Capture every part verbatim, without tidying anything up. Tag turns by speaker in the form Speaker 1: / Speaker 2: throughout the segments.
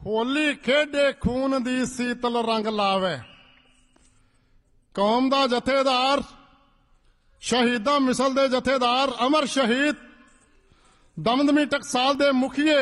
Speaker 1: होली खेडे खून दी सीतल रंग लावे। कौम दा जथेदार शहीदां मिसल दे जथेदार अमर शहीद दमदमी टकसाल दे मुखिए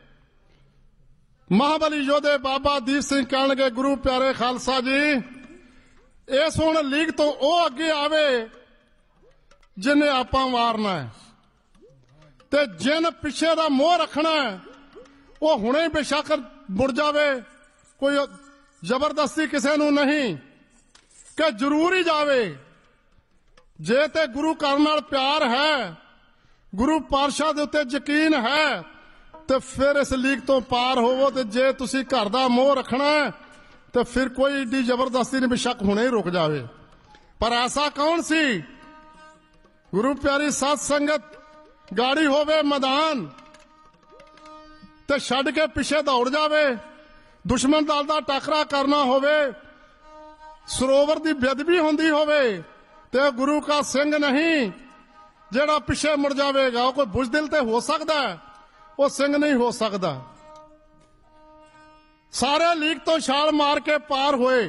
Speaker 1: महाबली योधे बाबा दीप सिंह कहणगे गुरु प्यारे खालसा जी इस हुण लीग तो ओ अगे आवे जिन्हें आपां वारना है ते जिन पिछे दा मोह रखना है वो हुणे ही बेशक मुड़ जावे। कोई जबरदस्ती किसी नूं नहीं कि जरूर ही जावे। जे ते गुरु घर नाल प्यार है गुरु पातशाह दे उत्ते यकीन है तो फिर इस लीग तो पार होवो। ते जे तुसी घर दा मोह रखना है तो फिर कोई एडी जबरदस्ती नहीं बेशक हुणे ही रुक जावे। पर ऐसा कौन सी गुरु प्यारी साध संगत गाड़ी होवे मैदान ते छड्ड के पिछे दौड़ जावे। दुश्मन दल दा टकरा करना होवे सरोवर दी बेदबी होंदी होवे ते गुरु का सिंह नहीं जेड़ा पिछे मुड़ जावेगा। वो कोई बुजदिल ते हो सकदा है वो सिंह नहीं हो सकदा। सारे लीग तो छाल मार के पार होए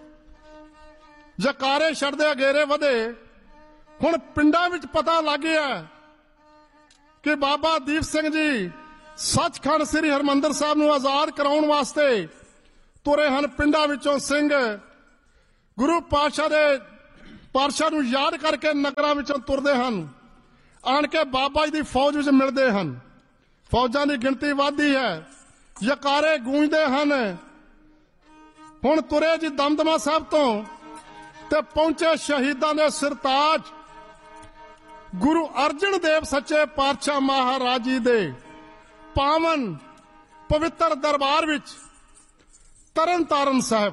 Speaker 1: जकारे छड़दे अगेरे वधे। हुण पिंडां विच पता लग गया कि बाबा दीप सिंह जी सचखंड श्री हरमंदर साहब नूं आजाद कराउण वास्ते तुरे हन। पिंडां विचों सिंह गुरु पातशाह दे पातशाह नूं याद करके नगरां विचों तुरदे हन आण के बाबा जी दी फौज विच मिलदे हन। फौजां दी गिणती वधदी है यकारे गूंजदे हन। हुण तुरे जी दमदमा साहब तो ते पहुंचे शहीदां दे सिरताज गुरु अर्जन देव सच्चे पातशाह महाराज जी दे पावन पवित्र दरबार विच तरन तारण साहब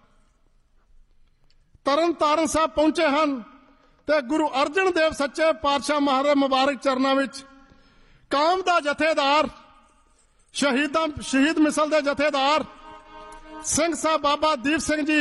Speaker 1: तरन तारण साहब पहुंचे हन ते गुरु अर्जन देव सच्चे पातशाह महाराज मुबारक चरना विच कौम दा जथेदार शहीदां शहीद मिसल दे जथेदार सिंह साहब बाबा दीप सिंह जी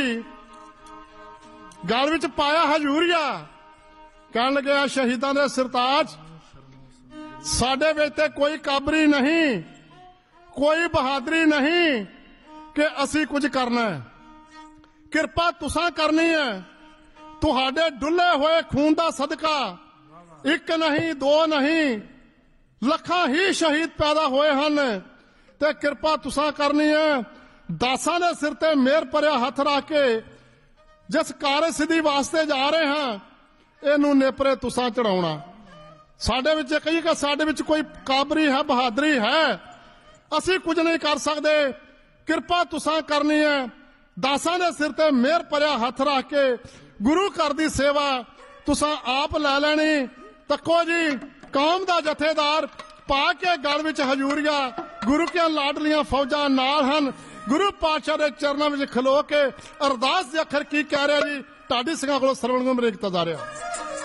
Speaker 1: गल विच पाया हजूरिया कहण लगे शहीदां दे सिरताज साडे विच ते कोई काबरी नहीं कोई बहादुरी नहीं कि असी कुछ करना है। किरपा तुसां करनी है। तुहाडे डुले हुए खून दा सदका एक नहीं दो नहीं लखां ही शहीद पैदा होए हन ते किरपा तुसां करनी है। दासां दे सिर ते मेहर भरिया हथ रख के जिस कार सिद्धि वास्ते जा रहे हैं इनू नेपरे तुसां चढ़ाउणा। साडे विच कही कि साडे विच कोई काबरी है बहादुरी है असी कुछ नहीं कर सकते। किरपा तुसां करनी है। दासां दे सिर ते मेहर भरिया हथ रख के गुरु घर दी सेवा तुसां आप लै लैनी। तको जी कौम दा जथेदार पा के गल विच हजूरिया गुरु के लाडलियां फौजां नाल हन। गुरु पातशाह दे चरनां विच खलो के अरदास दे अखर की कह रहा जी ढाडी सिंघां कोलों सरवण गुरमरेख तजा रहा।